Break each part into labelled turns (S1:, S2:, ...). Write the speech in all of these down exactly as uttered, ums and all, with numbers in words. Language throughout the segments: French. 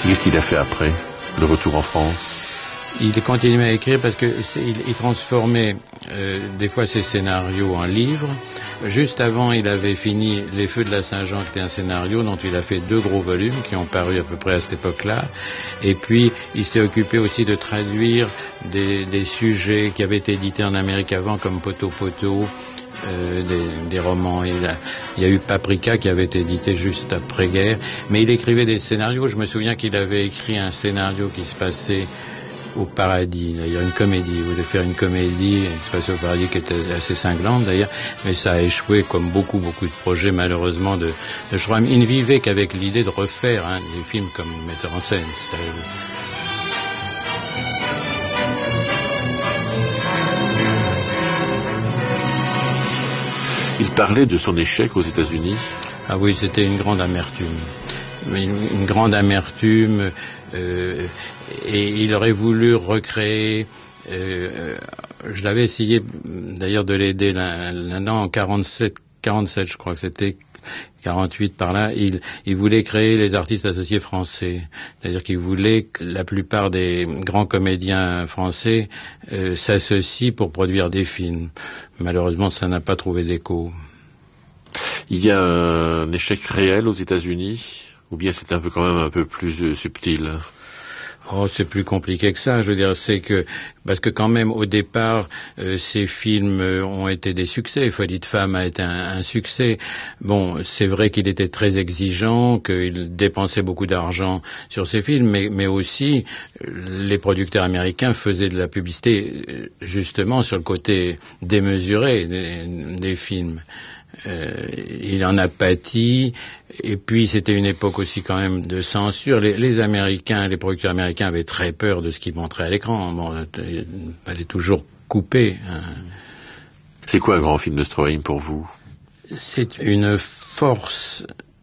S1: Qu'est-ce qu'il a fait après, le retour en France?
S2: Il continuait à écrire parce que il, il transformait euh, des fois ses scénarios en livres. Juste avant, il avait fini Les Feux de la Saint-Jean, qui était un scénario dont il a fait deux gros volumes qui ont paru à peu près à cette époque-là. Et puis, il s'est occupé aussi de traduire des, des sujets qui avaient été édités en Amérique avant, comme Poto Poto, euh, des, des romans. Il, a, il y a eu Paprika qui avait été édité juste après-guerre. Mais il écrivait des scénarios. Je me souviens qu'il avait écrit un scénario qui se passait au Paradis. Il y a une comédie, il voulait faire une comédie qui se passait au Paradis qui était assez cinglante d'ailleurs, mais ça a échoué comme beaucoup, beaucoup de projets malheureusement de, de Stroheim. Il ne vivait qu'avec l'idée de refaire hein, des films comme metteur en scène.
S1: Il parlait de son échec aux États-Unis.
S2: Ah oui, c'était une grande amertume. Une, une grande amertume euh, et il aurait voulu recréer euh, je l'avais essayé d'ailleurs de l'aider là-dedans en quarante-sept, quarante-sept je crois que c'était quarante-huit par là, il, il voulait créer les artistes associés français, c'est-à-dire qu'il voulait que la plupart des grands comédiens français euh, s'associent pour produire des films. Malheureusement ça n'a pas trouvé d'écho.
S1: Il y a un échec réel aux États-Unis? Ou bien c'est un peu quand même un peu plus euh, subtil?
S2: Oh, c'est plus compliqué que ça. Je veux dire, c'est que parce que quand même au départ, euh, ces films euh, ont été des succès. Folie de femme a été un, un succès. Bon, c'est vrai qu'il était très exigeant, qu'il dépensait beaucoup d'argent sur ces films, mais, mais aussi les producteurs américains faisaient de la publicité justement sur le côté démesuré des, des films. Euh, il en a pâti, et puis c'était une époque aussi quand même de censure. Les, les Américains, les producteurs américains avaient très peur de ce qu'ils montraient à l'écran. Bon, il fallait toujours couper. Hein.
S1: C'est quoi un grand film de Stroheim pour vous?
S2: C'est une force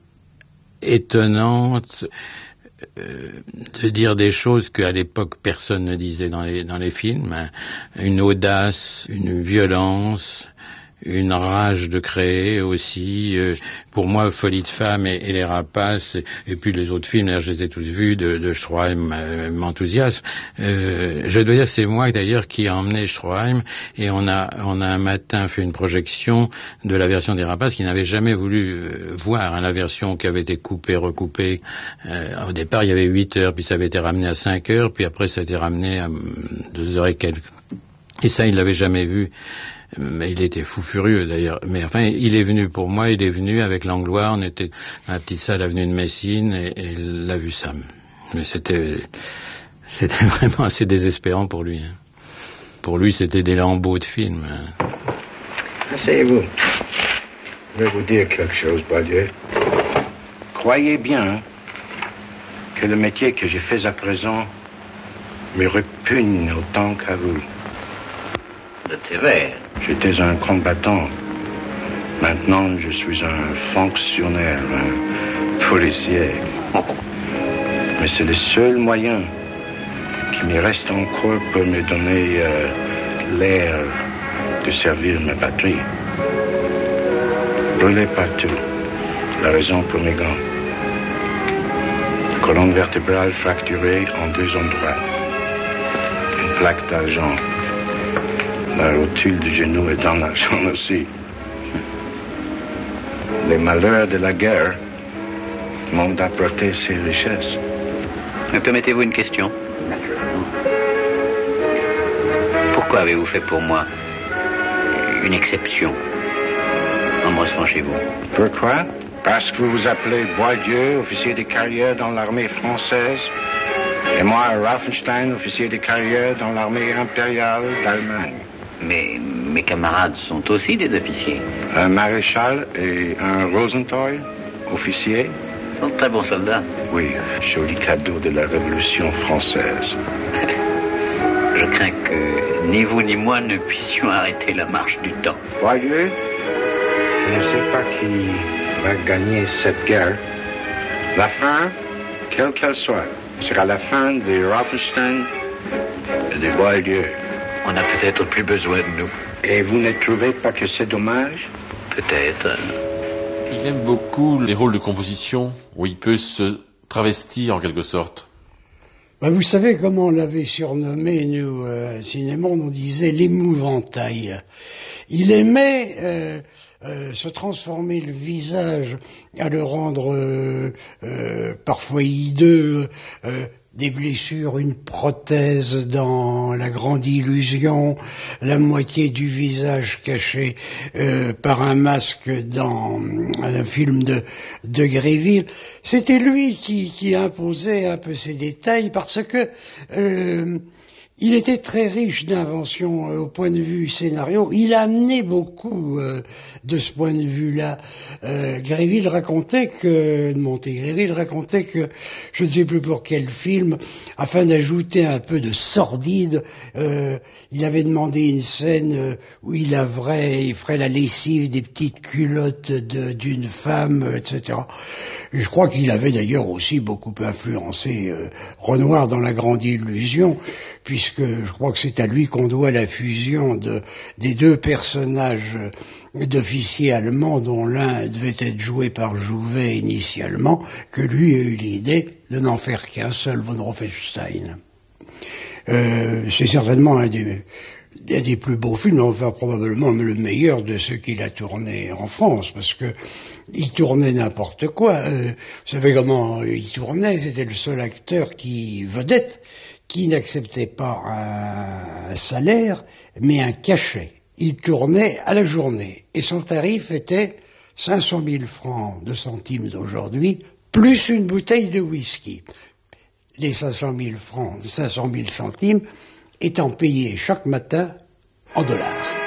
S2: étonnante euh, de dire des choses qu'à l'époque personne ne disait dans les, dans les films. Hein. Une audace, une violence, une rage de créer aussi. Euh, pour moi, Folie de femme et, et Les Rapaces, et, et puis les autres films, là, je les ai tous vus, de, de Stroheim euh, m'enthousiasme. Euh, je dois dire que c'est moi d'ailleurs qui ai emmené Stroheim, et on a, on a un matin fait une projection de la version des Rapaces qu'il n'avait jamais voulu euh, voir, hein, la version qui avait été coupée, recoupée. Euh, au départ, il y avait huit heures, puis ça avait été ramené à cinq heures, puis après ça a été ramené à deux heures et quelques. Et ça, il l'avait jamais vu. Mais il était fou furieux d'ailleurs. Mais enfin, il est venu pour moi, il est venu avec Langlois, on était dans la petite salle avenue de Messine, et, et il a vu ça. Mais c'était, c'était vraiment assez désespérant pour lui. Hein. Pour lui, c'était des lambeaux de films. Hein.
S3: Asseyez-vous. Je vais vous dire quelque chose, Boidieu. Croyez bien que le métier que j'ai fait à présent me répugne autant qu'à vous.
S4: De sévère.
S3: J'étais un combattant. Maintenant, je suis un fonctionnaire, un policier. Mais c'est le seul moyen qui me reste encore pour me donner euh, l'air de servir ma patrie. Brûlé partout. La raison pour mes gants. Colonne vertébrale fracturée en deux endroits. Une plaque d'argent. La rotule du genou est dans l'argent aussi. Les malheurs de la guerre m'ont apporté ces richesses.
S4: Me permettez-vous une question?
S3: Naturellement.
S4: Pourquoi avez-vous fait pour moi une exception en me recevant chez vous?
S3: Pourquoi? Parce que vous vous appelez Boidieu, officier de carrière dans l'armée française, et moi, Raffenstein, officier de carrière dans l'armée impériale d'Allemagne.
S4: Mais mes camarades sont aussi des officiers.
S3: Un maréchal et un Rosenthal, officier.
S4: Ils sont de très bons soldats.
S3: Oui, joli cadeau de la Révolution française.
S4: Je crains que ni vous ni moi ne puissions arrêter la marche du temps.
S3: Boidieu, je ne sais pas qui va gagner cette guerre. La fin, quelle qu'elle soit, sera la fin des Raffenstein et des Boidieu.
S4: On a peut-être plus besoin de nous.
S3: Et vous ne trouvez pas que c'est dommage?
S4: Peut-être.
S1: Il aime beaucoup les rôles de composition où il peut se travestir en quelque sorte.
S5: Ben, vous savez comment on l'avait surnommé, nous, euh, cinéma, on disait l'épouvantail. Il aimait euh, euh, se transformer le visage, à le rendre euh, euh, parfois hideux, euh, des blessures, une prothèse dans La Grande Illusion, la moitié du visage caché euh, par un masque dans un film de, de Gréville. C'était lui qui, qui imposait un peu ces détails parce que euh, il était très riche d'inventions euh, au point de vue scénario. Il a amené beaucoup euh, de ce point de vue-là. Euh, Gréville racontait que, Monté-Gréville racontait que, je ne sais plus pour quel film, afin d'ajouter un peu de sordide, euh, il avait demandé une scène euh, où il laverait, il ferait la lessive des petites culottes de, d'une femme, et cetera. Et je crois qu'il avait d'ailleurs aussi beaucoup influencé euh, Renoir dans La Grande Illusion, puisque je crois que c'est à lui qu'on doit la fusion de, des deux personnages d'officiers allemands, dont l'un devait être joué par Jouvet initialement, que lui a eu l'idée de n'en faire qu'un seul, von Rofenstein. Euh, c'est certainement un des, un des plus beaux films, enfin probablement le meilleur de ceux qu'il a tourné en France, parce que il tournait n'importe quoi. Euh, vous savez comment il tournait? C'était le seul acteur qui, vedette, qui n'acceptait pas un, un salaire, mais un cachet. Il tournait à la journée, et son tarif était cinq cent mille francs de centimes d'aujourd'hui, plus une bouteille de whisky. Les cinq cent mille francs, cinq cent mille centimes, étant payés chaque matin en dollars.